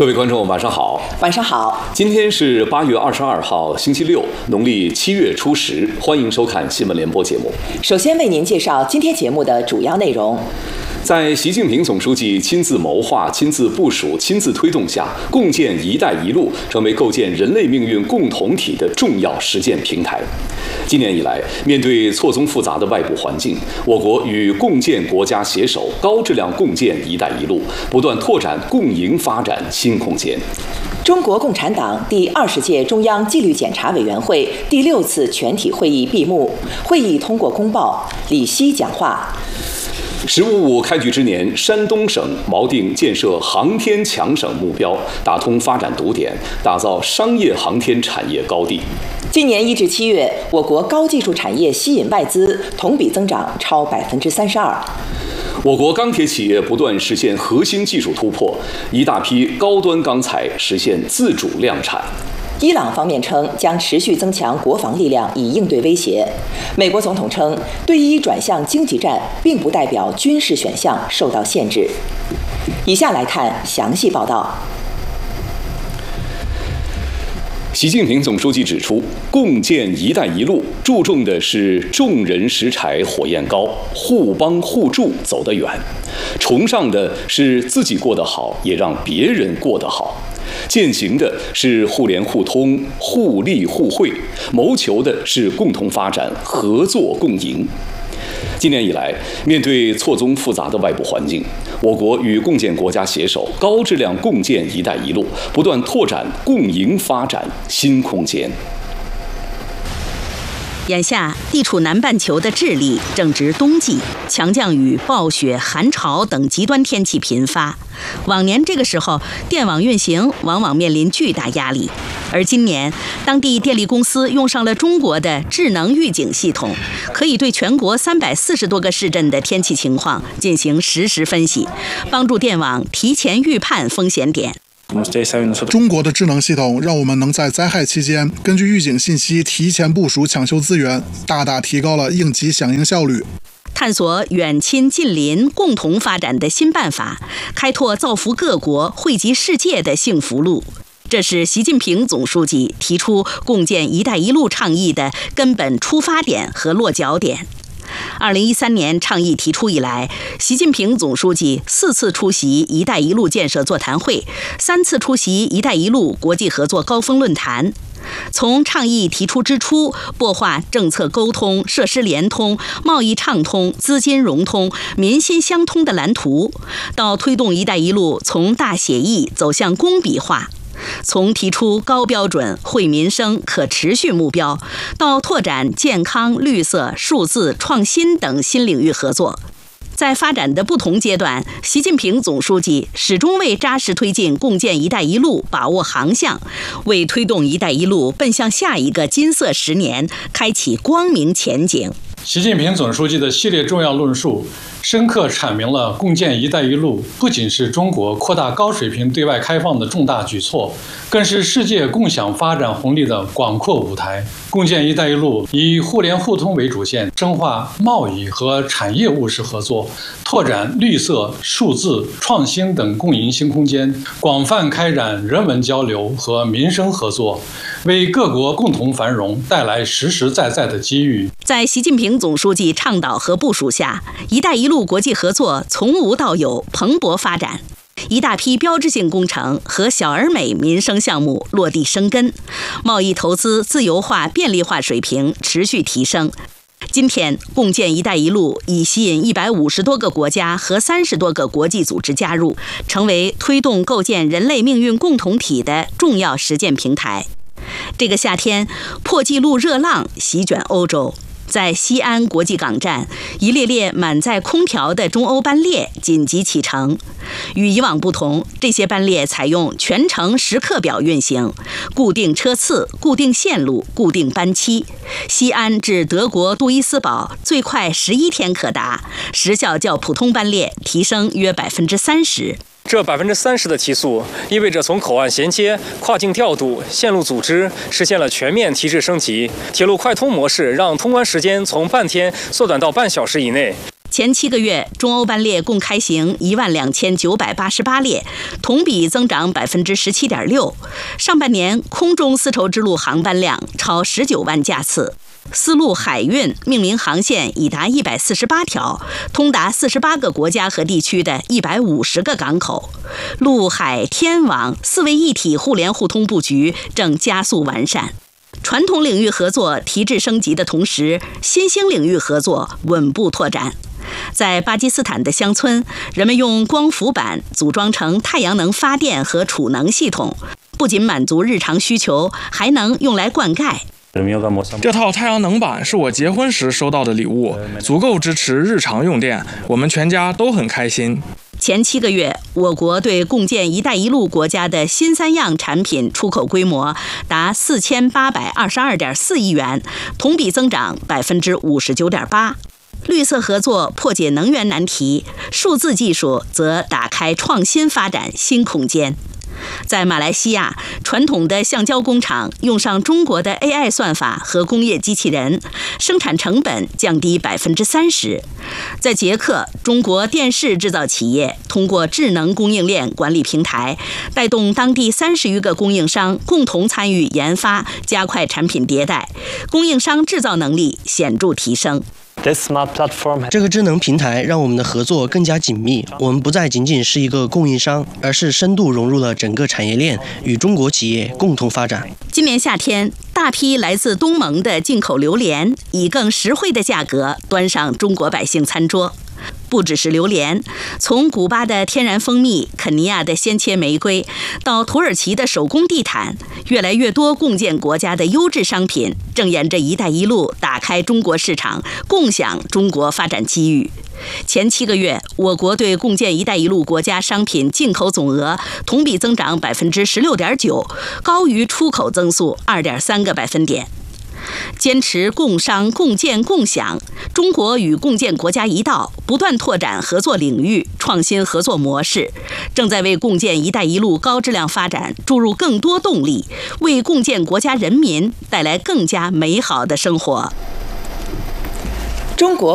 各位观众，晚上好。 晚上好。 今天是8月22号，星期六，农历7月初10。欢迎收看新闻联播节目。 首先为您介绍今天节目的主要内容。 在习近平总书记亲自谋划、亲自部署、亲自推动下，共建“一带一路”成为构建人类命运共同体的重要实践平台。今年以来，面对错综复杂的外部环境，我国与共建国家携手，高质量共建“一带一路”，不断拓展共赢发展新空间。 中国共产党第20届中央纪律检查委员会第6次全体会议闭幕，会议通过公报，李希讲话。 “15+5”开局之年，山东省锚定建设航天强省目标，打通发展堵点，打造商业航天产业高地。 今年1至7月，我国高技术产业吸引外资同比增长超32%。 我国钢铁企业不断实现核心技术突破，一大批高端钢材实现自主量产。 伊朗方面称将持续增强国防力量以应对威胁。美国总统称，对伊转向经济战并不代表军事选项受到限制。以下来看详细报道。 习近平总书记指出，共建“一带一路”注重的是众人拾柴火焰高，互帮互助走得远，崇尚的是自己过得好，也让别人过得好。践行的是互联互通、互利互惠，谋求的是共同发展、合作共赢。今年以来，面对错综复杂的外部环境，我国与共建国家携手，高质量共建“一带一路”，不断拓展共赢发展新空间。 眼下，地处南半球的智利正值冬季，强降雨、暴雪、寒潮等极端天气频发。往年这个时候，电网运行往往面临巨大压力。而今年，当地电力公司用上了中国的智能预警系统，可以对全国340多个市镇的天气情况进行实时分析，帮助电网提前预判风险点。 中国的智能系统让我们能在灾害期间根据预警信息提前部署抢修资源，大大提高了应急响应效率。 探索远亲近邻共同发展的新办法，开拓造福各国、惠及世界的幸福路。这是习近平总书记提出共建“一带一路”倡议的根本出发点和落脚点。2013年倡议提出以来，习近平总书记4次出席“一带一路”建设座谈会，3次出席“一带一路”国际合作高峰论坛。从倡议提出之初，擘画政策沟通、设施联通、贸易畅通、资金融通、民心相通的蓝图，到推动“一带一路”从大写意走向工笔画。从提出高标准、惠民生、可持续目标，到拓展健康、绿色、数字、创新等新领域合作，在发展的不同阶段，习近平总书记始终为扎实推进共建“一带一路”把握航向，为推动“一带一路”奔向下一个金色10年开启光明前景。 习近平总书记的系列重要论述，深刻阐明了共建“一带一路”不仅是中国扩大高水平对外开放的重大举措，更是世界共享发展红利的广阔舞台。共建“一带一路”以互联互通为主线，深化贸易和产业务实合作，拓展绿色、数字、创新等共赢新空间，广泛开展人文交流和民生合作，为各国共同繁荣带来实实在在的机遇。 在习近平总书记倡导和部署下，“一带一路”国际合作从无到有蓬勃发展，一大批标志性工程和小而美民生项目落地生根，贸易投资自由化便利化水平持续提升。今天，共建“一带一路”已吸引150多个国家和30多个国际组织加入，成为推动构建人类命运共同体的重要实践平台。这个夏天，破纪录热浪席卷欧洲。在西安国际港站，一列列满载空调的中欧班列紧急启程。与以往不同，这些班列采用全程时刻表运行，固定车次、固定线路、固定班期。西安至德国杜伊斯堡最快11天可达，时效较普通班列提升约30%。 这30%的提速，意味着从口岸衔接、跨境调度、线路组织实现了全面提质升级。铁路快通模式让通关时间从半天缩短到半小时以内。 前7个月，中欧班列共开行12988列，同比增长17.6%。上半年空中丝绸之路航班量超19万架次。丝路海运命名航线已达148条，通达48个国家和地区的150个港口。陆海天网4位一体互联互通布局正加速完善。传统领域合作提质升级的同时，新兴领域合作稳步拓展。在巴基斯坦的乡村，人们用光伏板组装成太阳能发电和储能系统，不仅满足日常需求，还能用来灌溉。 这套太阳能板是我结婚时收到的礼物，足够支持日常用电，我们全家都很开心。 前7个月，我国对共建“一带一路”国家的新3样产品出口规模达4822.4亿元，同比增长59.8%。绿色合作破解能源难题，数字技术则打开创新发展新空间。在马来西亚，传统的橡胶工厂用上中国的 AI 算法和工业机器人，生产成本降低30%。在捷克，中国电视制造企业通过智能供应链管理平台，带动当地30余个供应商共同参与研发，加快产品迭代，供应商制造能力显著提升。 这个智能平台让我们的合作更加紧密，我们不再仅仅是一个供应商，而是深度融入了整个产业链，与中国企业共同发展。 今年夏天，大批来自东盟的进口榴莲以更实惠的价格端上中国百姓餐桌。不只是榴莲，从古巴的天然蜂蜜、肯尼亚的鲜切玫瑰，到土耳其的手工地毯，越来越多共建国家的优质商品正沿着“一带一路”打开中国市场，共享中国发展机遇。前7个月，我国对共建“一带一路”国家商品进口总额同比增长16.9%，高于出口增速2.3个百分点。坚持共商共建共享，中国与共建国家一道，不断拓展合作领域，创新合作模式，正在为共建“一带一路”高质量发展注入更多动力，为共建国家人民带来更加美好的生活。 中国